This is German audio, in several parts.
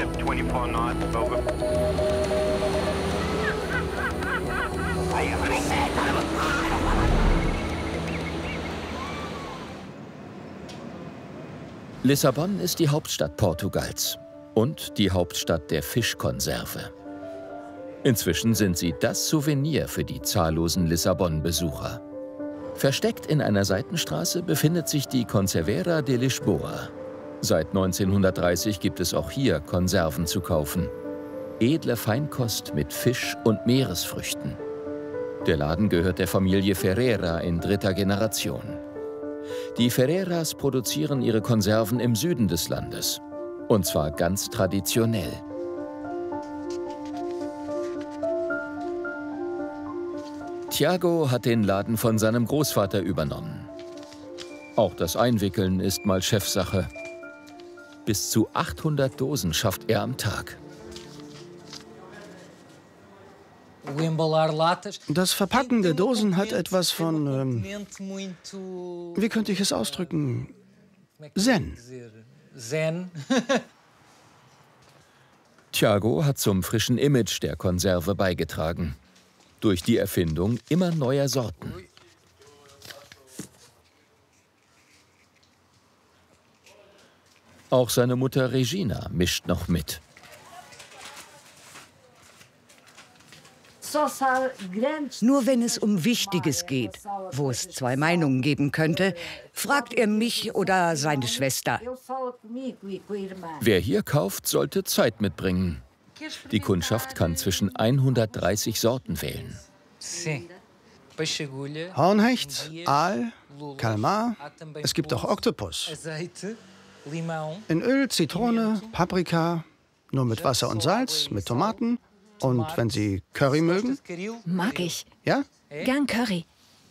24 knots, over. Lissabon ist die Hauptstadt Portugals und die Hauptstadt der Fischkonserve. Inzwischen sind sie das Souvenir für die zahllosen Lissabon-Besucher. Versteckt in einer Seitenstraße befindet sich die Conserveira de Lisboa. Seit 1930 gibt es auch hier Konserven zu kaufen. Edle Feinkost mit Fisch und Meeresfrüchten. Der Laden gehört der Familie Ferreira in 3. Generation. Die Ferreiras produzieren ihre Konserven im Süden des Landes. Und zwar ganz traditionell. Tiago hat den Laden von seinem Großvater übernommen. Auch das Einwickeln ist mal Chefsache. Bis zu 800 Dosen schafft er am Tag. Das Verpacken der Dosen hat etwas von, wie könnte ich es ausdrücken, Zen. Tiago hat zum frischen Image der Konserve beigetragen. Durch die Erfindung immer neuer Sorten. Auch seine Mutter Regina mischt noch mit. Nur wenn es um Wichtiges geht, wo es 2 Meinungen geben könnte, fragt er mich oder seine Schwester. Wer hier kauft, sollte Zeit mitbringen. Die Kundschaft kann zwischen 130 Sorten wählen. Hornhecht, Aal, Kalmar, es gibt auch Oktopus. In Öl, Zitrone, Paprika, nur mit Wasser und Salz, mit Tomaten. Und wenn Sie Curry mögen? Mag ich. Ja? Gern Curry.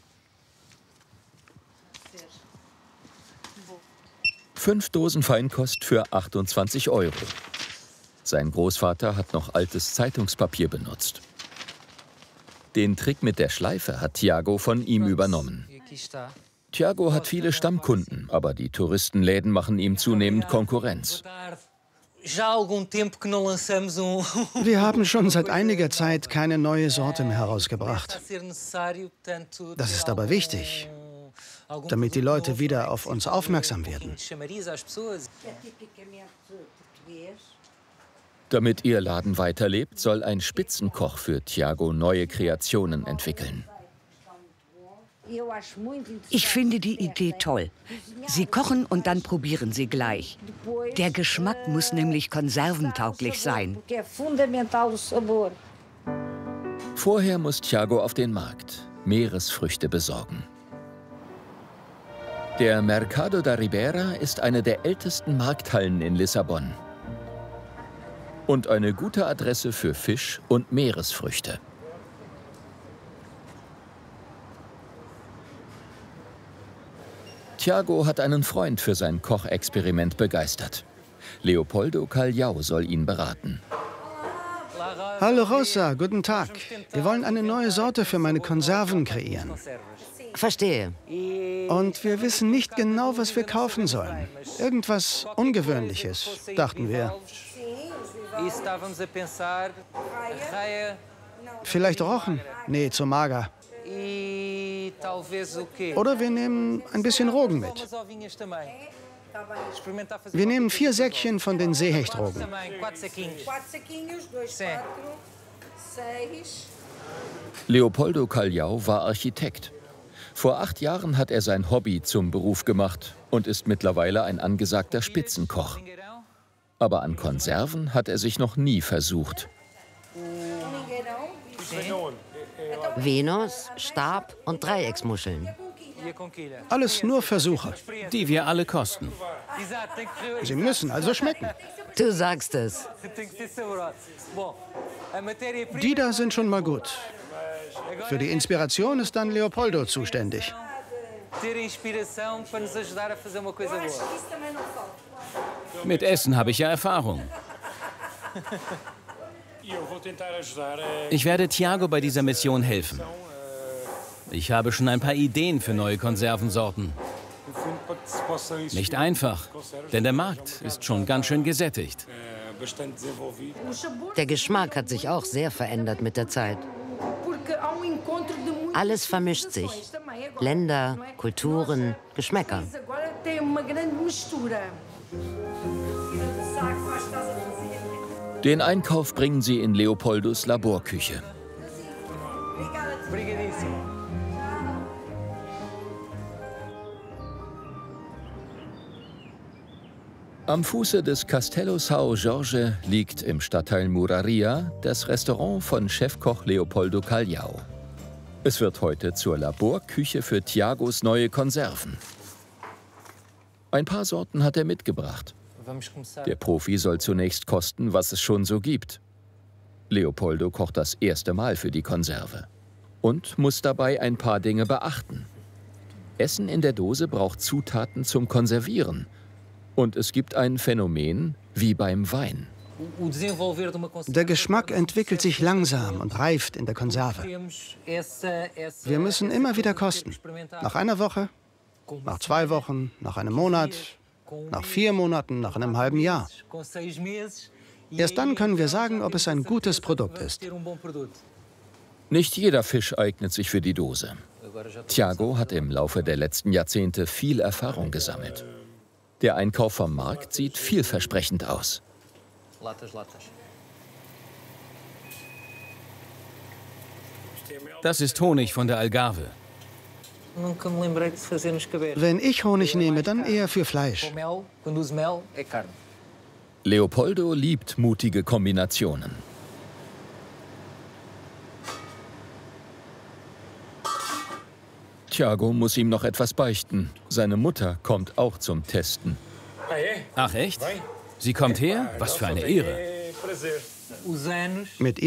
Fünf Dosen Feinkost für 28 €. Sein Großvater hat noch altes Zeitungspapier benutzt. Den Trick mit der Schleife hat Tiago von ihm übernommen. Tiago hat viele Stammkunden, aber die Touristenläden machen ihm zunehmend Konkurrenz. Wir haben schon seit einiger Zeit keine neue Sorte mehr herausgebracht. Das ist aber wichtig, damit die Leute wieder auf uns aufmerksam werden. Damit ihr Laden weiterlebt, soll ein Spitzenkoch für Tiago neue Kreationen entwickeln. Ich finde die Idee toll. Sie kochen und dann probieren Sie gleich. Der Geschmack muss nämlich konserventauglich sein. Vorher muss Tiago auf den Markt Meeresfrüchte besorgen. Der Mercado da Ribeira ist eine der ältesten Markthallen in Lissabon. Und eine gute Adresse für Fisch und Meeresfrüchte. Tiago hat einen Freund für sein Kochexperiment begeistert. Leopoldo Calhau soll ihn beraten. Hallo Rosa, guten Tag. Wir wollen eine neue Sorte für meine Konserven kreieren. Verstehe. Und wir wissen nicht genau, was wir kaufen sollen. Irgendwas Ungewöhnliches, dachten wir. Vielleicht Rochen? Nee, zu mager. Oder wir nehmen ein bisschen Rogen mit. Wir nehmen 4 Säckchen von den Seehechtrogen. Leopoldo Calhau war Architekt. Vor 8 Jahren hat er sein Hobby zum Beruf gemacht und ist mittlerweile ein angesagter Spitzenkoch. Aber an Konserven hat er sich noch nie versucht. Venus, Stab und Dreiecksmuscheln. Alles nur Versuche. Die wir alle kosten. Sie müssen also schmecken. Du sagst es. Die da sind schon mal gut. Für die Inspiration ist dann Leopoldo zuständig. Mit Essen habe ich ja Erfahrung. Ich werde Tiago bei dieser Mission helfen. Ich habe schon ein paar Ideen für neue Konservensorten. Nicht einfach, denn der Markt ist schon ganz schön gesättigt. Der Geschmack hat sich auch sehr verändert mit der Zeit. Alles vermischt sich. Länder, Kulturen, Geschmäcker. Den Einkauf bringen sie in Leopoldos Laborküche. Am Fuße des Castello São Jorge liegt im Stadtteil Muraria das Restaurant von Chefkoch Leopoldo Calhau. Es wird heute zur Laborküche für Tiagos neue Konserven. Ein paar Sorten hat er mitgebracht. Der Profi soll zunächst kosten, was es schon so gibt. Leopoldo kocht das erste Mal für die Konserve und muss dabei ein paar Dinge beachten. Essen in der Dose braucht Zutaten zum Konservieren. Und es gibt ein Phänomen wie beim Wein. Der Geschmack entwickelt sich langsam und reift in der Konserve. Wir müssen immer wieder kosten. Nach einer Woche, nach 2 Wochen, nach einem Monat, nach 4 Monaten, nach einem halben Jahr. Erst dann können wir sagen, ob es ein gutes Produkt ist. Nicht jeder Fisch eignet sich für die Dose. Tiago hat im Laufe der letzten Jahrzehnte viel Erfahrung gesammelt. Der Einkauf vom Markt sieht vielversprechend aus. Das ist Honig von der Algarve. Wenn ich Honig nehme, dann eher für Fleisch. Leopoldo liebt mutige Kombinationen. Tiago muss ihm noch etwas beichten. Seine Mutter kommt auch zum Testen. Ach echt? Sie kommt her? Was für eine Ehre. Mit